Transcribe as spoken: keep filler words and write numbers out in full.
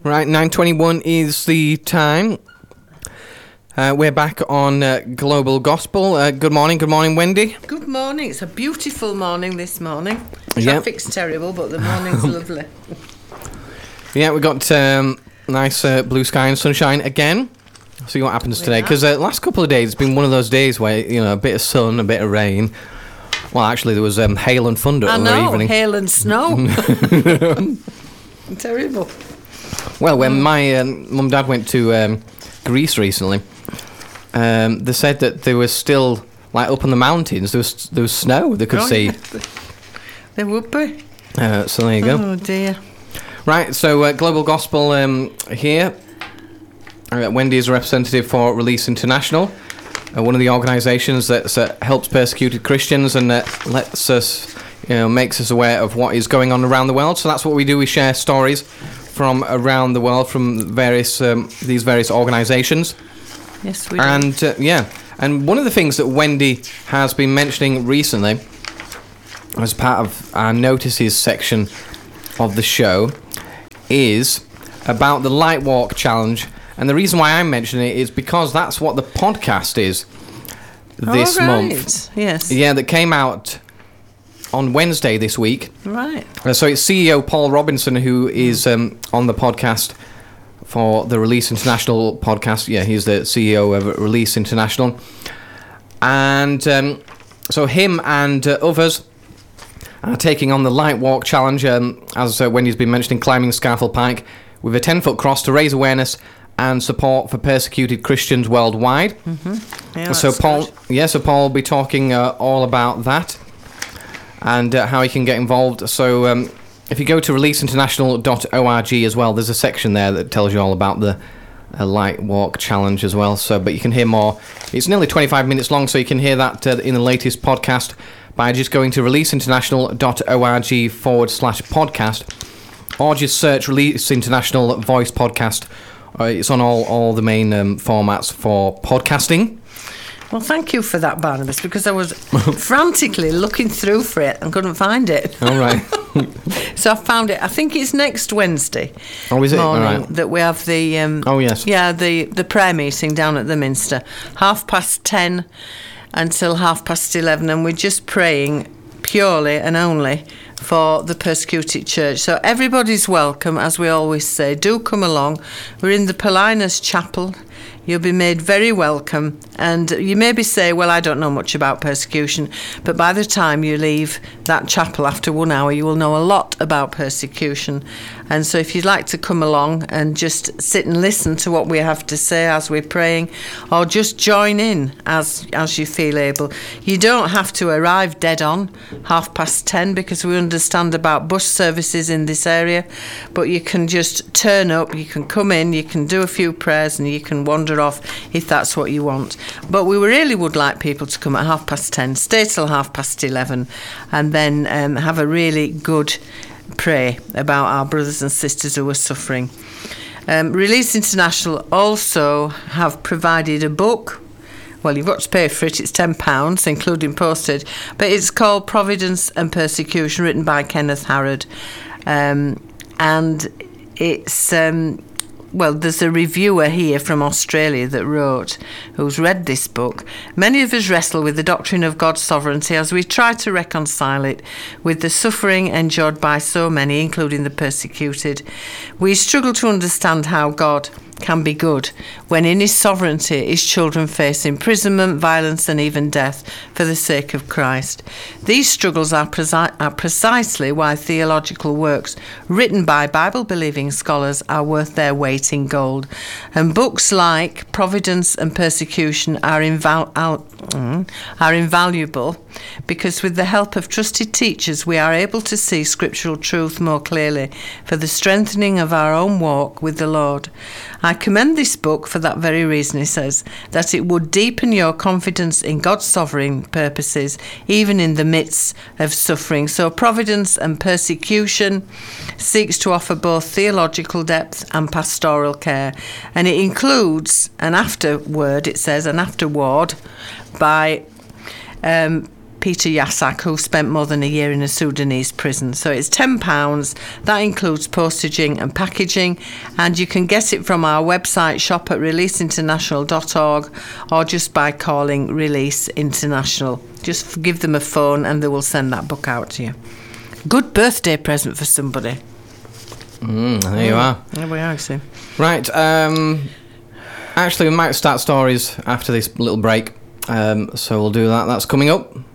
Right, nine twenty-one is the time. Uh, we're back on uh, Global Gospel. Uh, good morning, good morning, Wendy. Good morning. It's a beautiful morning this morning. Yeah. Traffic's terrible, but the morning's lovely. Yeah, we got um, nice uh, blue sky and sunshine again. See what happens We today. have. Because uh, last couple of days, it's been one of those days where, you know, a bit of sun, a bit of rain. Well, actually, there was um, hail and thunder I over know, evening. hail and snow. Terrible. Well, when my um, mum and dad went to um, Greece recently, um, they said that there was still, like, up in the mountains, there was there was snow they could Oh, see. yeah. There would be. Uh, so there you go. Oh, dear. Right, so uh, Global Gospel um, here. Uh, Wendy is a representative for Release International, uh, one of the organisations that uh, helps persecuted Christians and uh, lets us, you know, makes us aware of what is going on around the world. So that's what we do. We share stories from around the world from various um, these various organisations. Yes, we do. And uh, yeah, and one of the things that Wendy has been mentioning recently, as part of our notices section of the show, is about the Light Walk Challenge. And the reason why I'm mentioning it is because that's what the podcast is this All right. month. Yes. Yeah, that came out on Wednesday this week. Right. Uh, so it's C E O Paul Robinson who is um, on the podcast for the Release International podcast. Yeah, he's the C E O of Release International. And um, so him and uh, others are taking on the Light Walk Challenge, um, as uh, Wendy's been mentioning, climbing Scafell Pike with a ten-foot cross to raise awareness and support for persecuted Christians worldwide. Mm-hmm. Yeah, so that's Paul, good. yeah, so Paul will be talking uh, all about that and uh, how he can get involved. So um, if you go to release international dot org as well, there's a section there that tells you all about the uh, Light Walk Challenge as well. So, but you can hear more. It's nearly twenty-five minutes long, so you can hear that uh, in the latest podcast by just going to release international dot org forward slash podcast, or just search Release International Voice Podcast. Uh, it's on all, all the main um, formats for podcasting. Well, thank you for that, Barnabas, because I was frantically looking through for it and couldn't find it. All right. So I found it. I think it's next Wednesday Oh, is it? All morning right. that we have the um, Oh, yes. yeah the the prayer meeting down at the Minster, half past ten until half past eleven, and we're just praying purely and only for the persecuted church. So everybody's welcome, as we always say. Do come along. We're in the Paulinus Chapel. You'll be made very welcome, and you maybe say, well, I don't know much about persecution, but by the time you leave that chapel after one hour, you will know a lot about persecution. And so if you'd like to come along and just sit and listen to what we have to say as we're praying, or just join in as as you feel able, you don't have to arrive dead on half past ten, because we understand about bus services in this area, but you can just turn up, you can come in, you can do a few prayers, and you can wander off if that's what you want. But we really would like people to come at half past ten, stay till half past eleven, and then um, have a really good pray about our brothers and sisters who are suffering. Um, Release International also have provided a book. Well, you've got to pay for it. It's ten pounds, including postage. But it's called Providence and Persecution, written by Kenneth Harrod. Um, and it's... Um, Well, there's a reviewer here from Australia that wrote, who's read this book. Many of us wrestle with the doctrine of God's sovereignty as we try to reconcile it with the suffering endured by so many, including the persecuted. We struggle to understand how God can be good when in his sovereignty his children face imprisonment, violence and even death for the sake of Christ. These struggles are, presi- are precisely why theological works written by Bible-believing scholars are worth their weight in gold. And books like Providence and Persecution are, inval- al- mm, are invaluable because with the help of trusted teachers we are able to see scriptural truth more clearly for the strengthening of our own walk with the Lord. I commend this book for that very reason, he says, that it would deepen your confidence in God's sovereign purposes, even in the midst of suffering. So Providence and Persecution seeks to offer both theological depth and pastoral care. And it includes an afterword, it says, an afterward by um, Peter Yasak, who spent more than a year in a Sudanese prison. So it's ten pounds. That includes postaging and packaging. And you can get it from our website, shop at release international dot org, or just by calling Release International. Just give them a phone and they will send that book out to you. Good birthday present for somebody. Mm, there you are. There we are, see. Right. Um, actually, we might start stories after this little break. Um, so we'll do that. That's coming up.